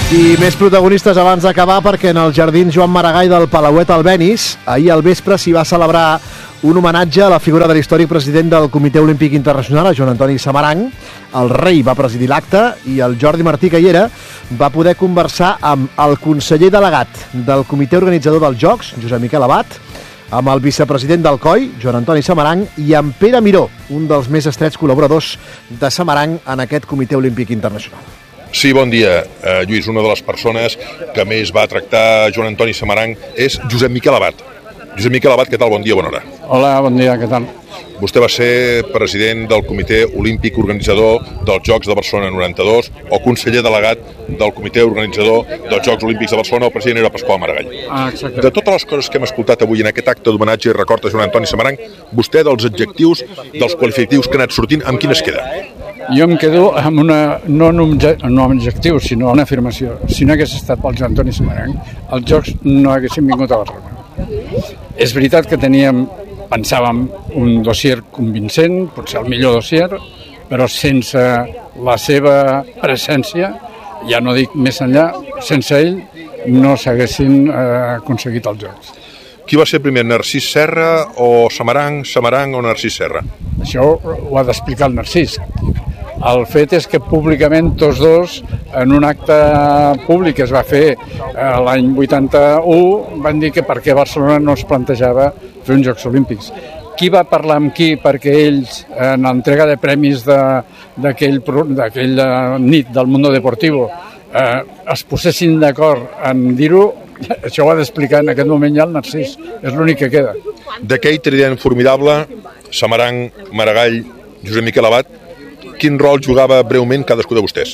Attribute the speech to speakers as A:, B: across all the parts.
A: I més protagonistes abans d'acabar, perquè en els jardins Joan Maragall del Palauet Albéniz ahir al vespre s'hi va celebrar un homenatge a la figura de l'històric president del Comitè Olímpic Internacional, a Joan Antoni Samaranch. El rei va presidir l'acte i el Jordi Martí, que hi era, va poder conversar amb el conseller delegat del comitè organitzador dels Jocs, Josep Miquel Abat, amb el vicepresident del COI, Joan Antoni Samaranch, i amb Pere Miró, un dels més estrets col·laboradors de Samaranch en aquest Comitè Olímpic Internacional.
B: Sí, bon dia, Lluís. Una de les persones que més va tractar Joan Antoni Samaranch és Josep Miquel Abat. Josep Miquel Abat, què tal? Bon dia, bona hora.
C: Hola, bon dia, què tal?
B: Vostè va ser president del Comitè Olímpic Organitzador dels Jocs de Barcelona 92 o conseller delegat del Comitè Organitzador dels Jocs Olímpics de Barcelona. El president era Pasqual Maragall.
C: Exacte.
B: De totes les coses que hem escoltat avui en aquest acte d'homenatge i record a Joan Antoni Samaranch, vostè, dels adjectius, dels qualificatius que ha anat sortint, amb quin es queda?
C: Jo em quedo amb no un objectiu, sinó una afirmació. Si no hagués estat pel Joan Antoni Samaranch, els Jocs no haguessin vingut a Barcelona. És veritat que pensàvem un dossier convincent, potser el millor dossier, però sense la seva presència, ja no dic més enllà, sense ell no s'haguessin aconseguit els Jocs.
B: Qui va ser primer, Narcís Serra o Samaranch o Narcís Serra?
C: Això ho ha d'explicar el Narcís. El fet és que públicament tots dos, en un acte públic que es va fer l'any 81, van dir que per què Barcelona no es plantejava fer uns Jocs Olímpics. Qui va parlar amb qui perquè ells, en l'entrega de premis d'aquella nit del Mundo Deportivo, es posessin d'acord en dir-ho? Això ho ha d'explicar en aquest moment ja el Narcís. És l'únic que queda.
B: D'aquell trident formidable, Samaranch, Maragall, Josep Miquel Abat, quin rol jugava breument cadascú de vostès?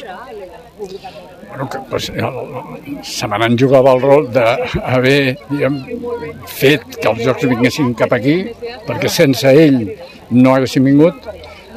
C: Samaranch jugava el rol d'haver fet que els Jocs vinguessin cap aquí, perquè sense ell no haguessin vingut.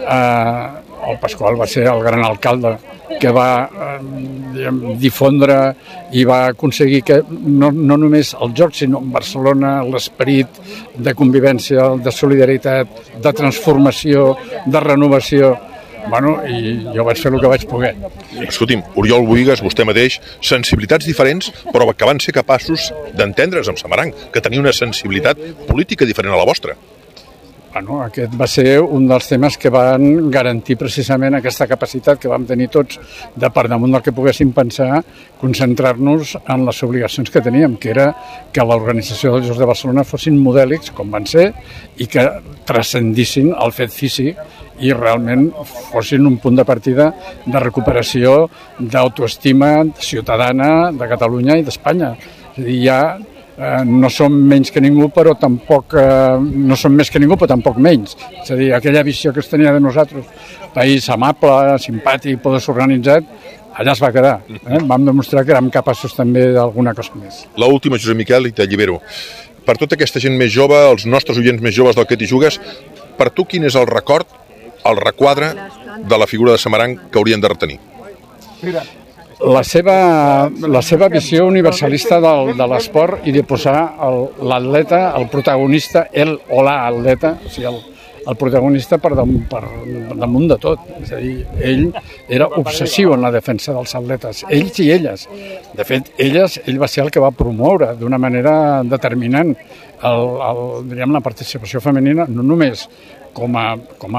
C: El Pasqual va ser el gran alcalde que va difondre i va aconseguir que no només els Jocs, sinó Barcelona, l'esperit de convivència, de solidaritat, de transformació, de renovació. I jo vaig fer el que vaig poder.
B: Escolti'm, Oriol Bohigas, vostè mateix, sensibilitats diferents, però que van ser capaços d'entendre's amb Samaranch, que tenia una sensibilitat política diferent a la vostra.
C: Aquest va ser un dels temes que van garantir precisament aquesta capacitat que vam tenir tots de, per damunt del que poguéssim pensar, concentrar-nos en les obligacions que teníem, que era que l'organització dels Jocs de Barcelona fossin modèlics, com van ser, i que transcendissin el fet físic i realment fossin un punt de partida de recuperació d'autoestima ciutadana de Catalunya i d'Espanya. És a dir, ja no som menys que ningú, però tampoc no som més que ningú, però tampoc menys. És a dir, aquella visió que es tenia de nosaltres, país amable, simpàtic, poder organitzat, allà es va quedar. Vam demostrar que érem capaços també d'alguna cosa més.
B: L'última, Josep Miquel, i t'allibero. Per tota aquesta gent més jove, els nostres oients més joves del Que t'hi jugues, per tu quin és el record, el requadre de la figura de Samaranch que haurien de retenir?
C: La seva visió universalista de l'esport i de posar l'atleta, el protagonista, l'atleta, o sigui, el protagonista per damunt de tot. És a dir, ell era obsessiu en la defensa dels atletes, ells i elles. De fet, ell va ser el que va promoure d'una manera determinant la participació femenina, no només com a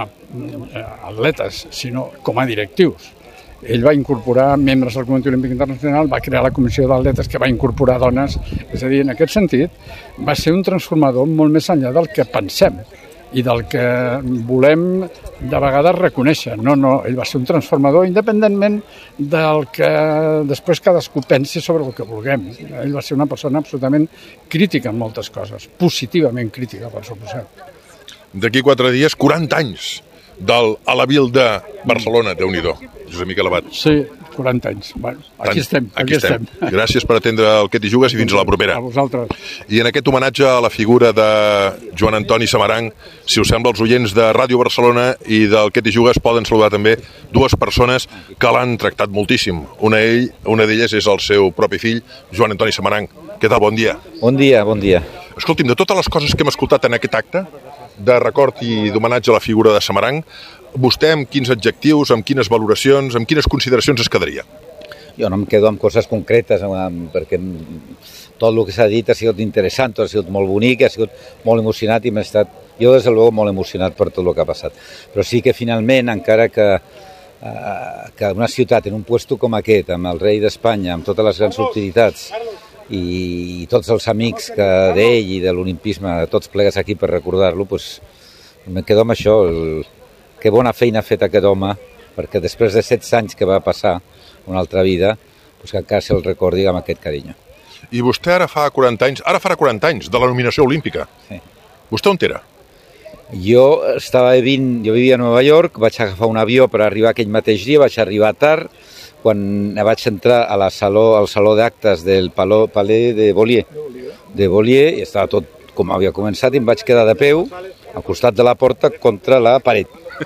C: atletes, sinó com a directius. Ell va incorporar membres del Comitè Olímpic Internacional, va crear la comissió d'atletes que va incorporar dones. És a dir, en aquest sentit, va ser un transformador molt més enllà del que pensem i del que volem de vegades reconèixer. No, ell va ser un transformador independentment del que després cadascú pensi sobre el que vulguem. Ell va ser una persona absolutament crítica en moltes coses, positivament crítica, per suposat.
B: D'aquí 4 dies, 40 anys del Alavil de Barcelona, Déu-n'hi-do, Josep Miquel Abat.
C: Sí, 40 anys. Aquí estem.
B: Gràcies per atendre el Que t'hi jugues i fins a la propera.
C: A vosaltres.
B: I en aquest homenatge a la figura de Joan Antoni Samaranch, si us sembla, els oients de Ràdio Barcelona i del Que t'hi jugues poden saludar també dues persones que l'han tractat moltíssim. Una d'elles és el seu propi fill, Joan Antoni Samaranch. Què tal? Bon dia.
D: Bon dia.
B: Escolti'm, de totes les coses que hem escoltat en aquest acte de record i d'homenatge a la figura de Samaranch, vostè amb quins adjectius, amb quines valoracions, amb quines consideracions es quedaria?
D: Jo no em quedo amb coses concretes, perquè tot el que s'ha dit ha sigut interessant, tot ha sigut molt bonic, ha sigut molt emocionat i m'he estat, jo des de luego, molt emocionat per tot el que ha passat. Però sí que finalment, encara que una ciutat en un puesto com aquest, amb el rei d'Espanya, amb totes les grans utilitats i tots els amics d'ell i de l'olimpisme, tots plegats aquí per recordar-lo, doncs me quedo amb això, que bona feina ha fet aquest home, perquè després de 16 anys que va passar una altra vida, doncs que encara se'l recordi amb aquest carinyo.
B: I vostè ara farà 40 anys de la nominació olímpica.
D: Sí.
B: Vostè on era?
D: Jo vivia a Nova York, vaig agafar un avió per arribar aquell mateix dia, vaig arribar tard, quan vaig entrar al saló d'actes del Palais de Beaulieu, i estava tot com havia començat, i em vaig quedar de peu al costat de la porta contra la paret.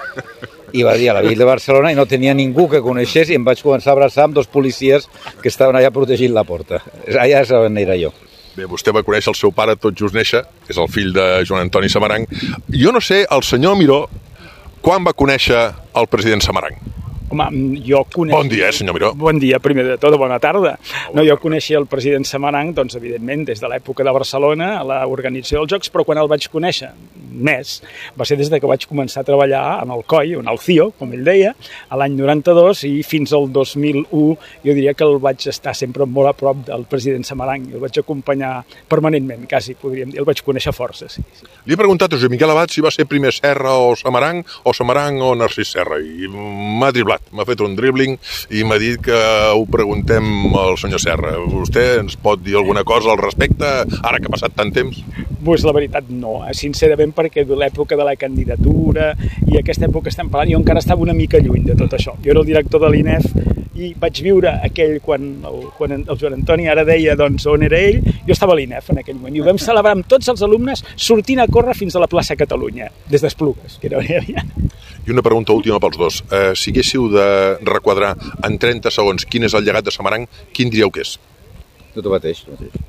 D: I va dir a la Vila de Barcelona i no tenia ningú que coneixés i em vaig començar a abraçar amb 2 policies que estaven allà protegint la porta. Allà és on era jo.
B: Bé, vostè va conèixer el seu pare tot just néixer, és el fill de Joan Antoni Samaranch. Jo no sé, el senyor Miró, quan va conèixer el president Samaranch?
E: Home, jo coneixia...
B: Bon dia, senyor Miró.
E: Bon dia, primer de tot, bona tarda. Jo coneixia el president Samaranch, doncs, evidentment, des de l'època de Barcelona, a l'organització dels Jocs, però quan el vaig conèixer més, va ser des que vaig començar a treballar en el COI, en el CIO, com ell deia, a l'any 92, i fins al 2001 jo diria que el vaig estar sempre molt a prop del president Samaranch, el vaig acompanyar permanentment, quasi, podríem dir, el vaig conèixer força, sí.
B: Li he preguntat a Josep Miquel Abad si va ser primer Serra o Samaranch o Narcís Serra, i m'ha driblat. M'ha fet un dribbling i m'ha dit que ho preguntem al senyor Serra. Vostè ens pot dir alguna cosa al respecte, ara que ha passat tant temps?
E: Pues la veritat no, sincerament, perquè de l'època de la candidatura i aquesta època estem parlant, jo encara estava una mica lluny de tot això. Jo era el director de l'INEF i vaig viure aquell quan el Joan Antoni ara deia doncs, on era ell, jo estava a l'INEF en aquell moment i ho vam celebrar amb tots els alumnes sortint a córrer fins a la plaça Catalunya, des d'Esplugues, que era on hi havia.
B: I una pregunta última pels dos. Si haguéssiu de requadrar en 30 segons quin és el llegat de Samaranch, quin diríeu que és?
D: Tot el mateix.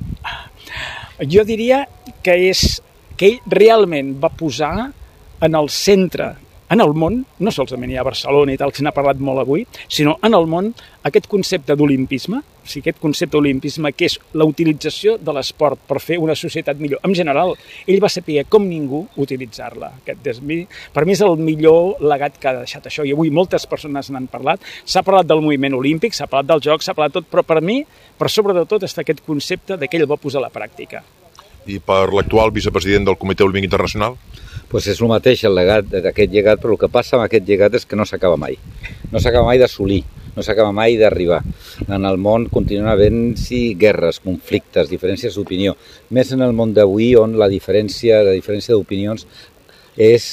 E: Jo diria que ell realment va posar en el centre, en el món, no solament hi ha Barcelona i tal, que se n'ha parlat molt avui, sinó en el món aquest concepte d'olimpisme, o sigui, aquest concepte d'olimpisme que és la utilització de l'esport per fer una societat millor. En general, ell va saber com ningú utilitzar-la. Per mi és el millor legat que ha deixat això, i avui moltes persones n'han parlat. S'ha parlat del moviment olímpic, s'ha parlat dels Jocs, s'ha parlat tot, però per mi, per sobre de tot, està aquest concepte que ell va posar a la pràctica.
B: I per l'actual vicepresident del Comitè Olímpic Internacional?
D: Pues és el mateix, el legat d'aquest llegat, però el que passa amb aquest llegat és que no s'acaba mai. No s'acaba mai d'assolir, no s'acaba mai d'arribar. En el món continuen havent-hi guerres, conflictes, diferències d'opinió. Més en el món d'avui, on la diferència d'opinions és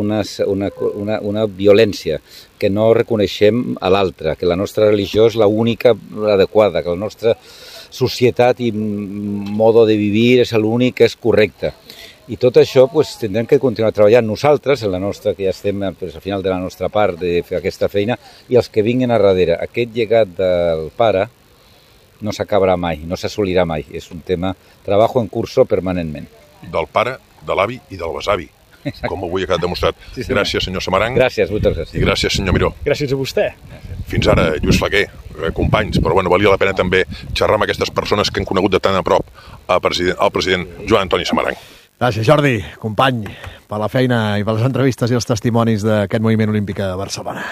D: una violència, que no reconeixem a l'altre, que la nostra religió és l'única adequada, que la nostra societat i modo de vivir és l'únic que és correcte. I tot això tindrem que continuar treballant nosaltres, en la nostra, que ja estem al final de la nostra part de fer aquesta feina, i els que vinguin a darrere. Aquest llegat del pare no s'acabarà mai, no s'assolirà mai. És un tema, treballo en curso permanentment.
B: Del pare, de l'avi i del besavi, com avui ha quedat demostrat. Sí, gràcies, senyor Samaranch.
D: Gràcies, moltes gràcies.
B: I gràcies, senyor Miró.
E: Gràcies a vostè.
B: Fins ara, Lluís Flaquer, companys, però valia la pena també xerrar amb aquestes persones que han conegut de tan a prop el president Joan Antoni Samaranch.
A: Gràcies, Jordi, company, per la feina i per les entrevistes i els testimonis d'aquest moviment olímpic a Barcelona.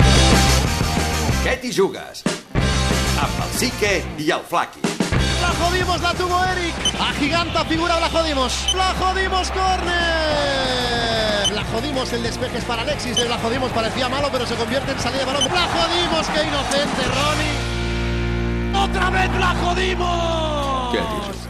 F: Què t'hi jugues? Amb el Sique i el Flaqui.
A: La jodimos, la tuvo Eric. Agiganta figura, la jodimos. La jodimos, córner. La jodimos, el despeje es para Alexis. La jodimos, parecía malo, pero se convierte en salida de balón. La jodimos, qué inocente, Ronnie. ¡Otra vez la jodimos!
F: Què t'hi jugues?